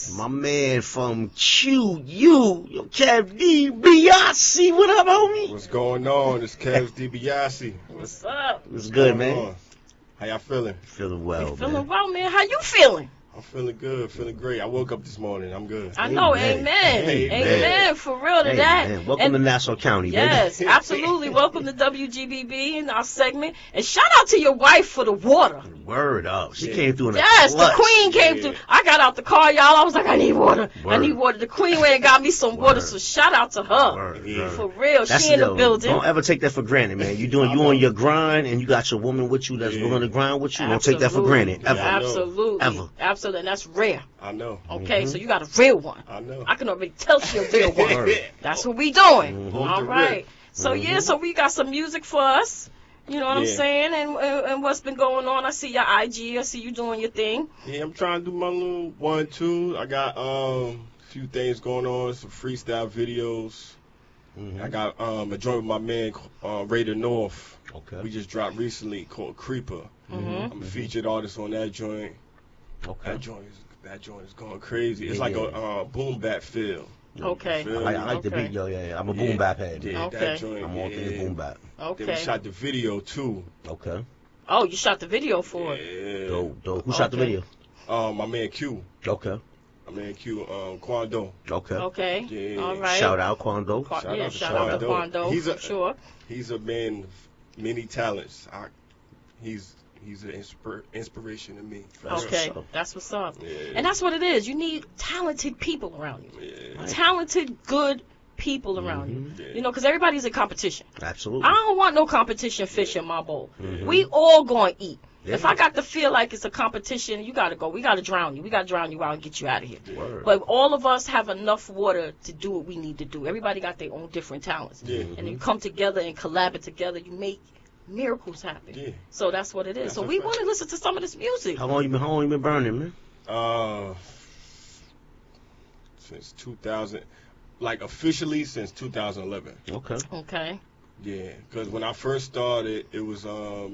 My man from QU, yo, Kev DiBiase, what up, homie? What's going on? It's Kev DiBiase. What's up? What's good, man? How y'all feeling? Feeling well, We feeling man. well, man. How you feeling? I'm feeling good, feeling great. I woke up this morning. I'm good. I know, Amen. amen. Amen. Amen, for real to Hey, that. man, welcome And- to Nassau County, Yes, baby. absolutely. Welcome to WGBB in our segment. And shout out to your wife for the water. Word up. She Yeah. came through in a Yes, the clutch. queen came Yeah. through. I got out the car, y'all. I was like, I need water. I Word. need water. The queen went and got me some water, Word. so shout out to her. Word, Yeah. word. For real. She in the building. Don't ever take that for granted, man. You on your grind, and you got your woman with you that's Yeah. willing to grind with you. Don't take that for granted, Yeah. ever. Absolutely. Ever. Absolutely. And that's rare. I know. Okay, so you got a real one. I know. I can already tell she a real one. Word. That's what we doing. Mhm. All right. So yeah, so we got some music for us. You know what I'm Yeah. saying? And what's been going on? I see your IG. I see you doing your thing. Yeah, I'm trying to do my little 1, 2. I got a few things going on, some freestyle videos. Mhm. I got a joint with my man Raider North. Okay. We just dropped recently called Creeper. Mm-hmm. I'm a featured artist on that joint. Okay. That joint is going crazy. It's Yeah, like yeah. a boom bap feel. Okay. Feel I me? like the Okay. beat, yo. Yeah, I'm a Yeah. boom bap head. Yeah, Okay. that joint. I'm all things boom bap. Then we Okay. shot the video too. Okay. Oh, you shot the video for it. Yeah. Dope. Who shot the Okay. video? My man Q. Okay. My man Q. Quando. Okay. Okay. Yeah. All right. Shout out Quando. Shout yeah, out to shout out to Quando. Quando. He's a- for sure. He's a man of many talents. He's an inspiration to me. Okay. what's up. That's what's up. Yeah. And that's what it is. You need talented people around you. Yeah. Talented, good people around you. Yeah. You know, because everybody's in competition. Absolutely. I don't want no competition fish in my bowl. Mhm. We all going to eat. Yeah. If I got to feel like it's a competition, you got to go. We got to drown you. We got to drown you out and get you out of here. Word. But all of us have enough water to do what we need to do. Everybody got their own different talents. Yeah. And you come together and collaborate together, you make miracles happen. Yeah. So that's what it is. That's So a we fact. want to listen to some of this music. How long you been burning, man? Since 2000, like officially since 2011. Okay. Okay. Yeah, because when I first started, it was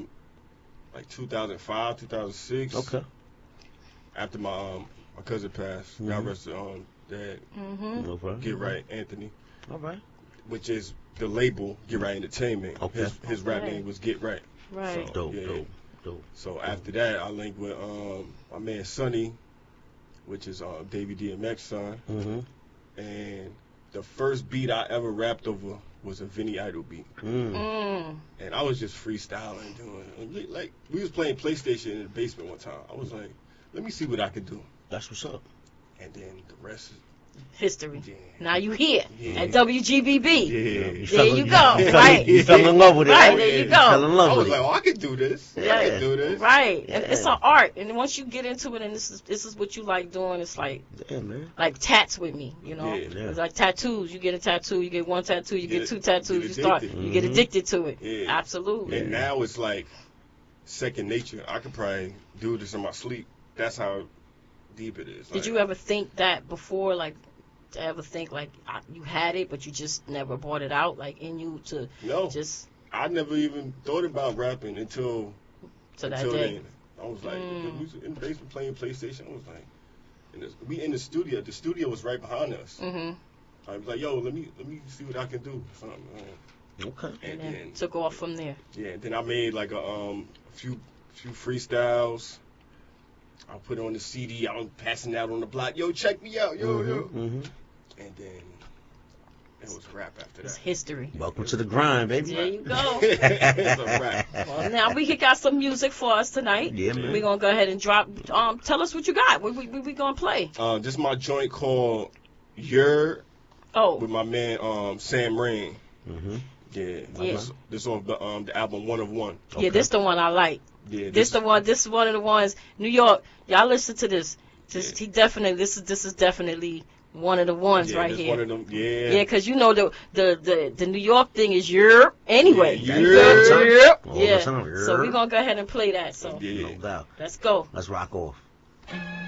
like 2005, 2006. Okay. After my cousin passed, Mhm. God rest his dad, Mm-hmm. No problem. Get Right Anthony, All right. which is the label Get Right Entertainment. Okay. His rap Okay. name was Get Right. Right. So, Dope. yeah. Dope. So after that, I linked with my man Sonny, which is Davey DMX son, Mm-hmm. and the first beat I ever rapped over was a Vinny Idol beat. Mm. And I was just freestyling, doing like we was playing PlayStation in the basement one time. I was like, let me see what I could do, That's what's up. and then the rest is History. yeah. Now you here Yeah. at WGBB. Yeah. There you go, You right. fell in love with it. Right, there you go. Fell in I love was with like, it. oh, I could do this. I Yeah. could do this. Right. And it's Yeah. an art. And once you get into it and this is what you like doing, it's like Yeah, man. tats with me, you know. Yeah. Yeah. It's like tattoos. You get a tattoo, you get one tattoo, you get Get- two tattoos, get you start addicted. you get Mhm. addicted to it. Yeah. Absolutely. And now it's like second nature. I could probably do this in my sleep. That's how deep it is. Did you ever think that before, like, to ever think like you had it, but you just never brought it out, like in you to No, just I never even thought about rapping until to that until day? then. I was like, Mm. we was in the basement playing PlayStation. I was like, we in the studio. The studio was right behind us. Mm-hmm. I was like, yo, let me see what I can do. Something. Okay. And And then then took off from there. yeah, then I made like a few freestyles. I put it on the CD. I was passing out on the block. Yo, check me out. Yo, yo. Mm-hmm. And then it was rap after It's that. history. Welcome to the grind, baby. There you go. It's a rap. Well, now we got some music for us tonight. Yeah, man. We're gonna go ahead and drop. Tell us what you got. What we gonna play? This is my joint called Your Oh, with my man Sam Rain. Mm-hmm. Yeah. Yeah. This off the album One of One. yeah, this the one I like. Yeah. This the one. This is one of the ones. New York, y'all listen to this. This Yeah. he definitely. This is definitely one of the ones yeah, right this here. One of them. Yeah. Yeah, because you know the New York thing is Europe anyway. Yeah, Europe. All the Yeah. time. So we're gonna go ahead and play that. So Yeah. No doubt. let's go. Let's rock off. Thank